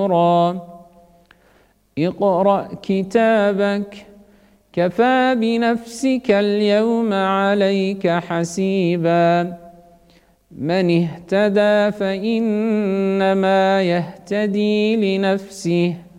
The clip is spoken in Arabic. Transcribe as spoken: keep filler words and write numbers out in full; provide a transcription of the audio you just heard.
اقرأ كتابك كفى بنفسك اليوم عليك حسيبا من اهتدى فإنما يهتدي لنفسه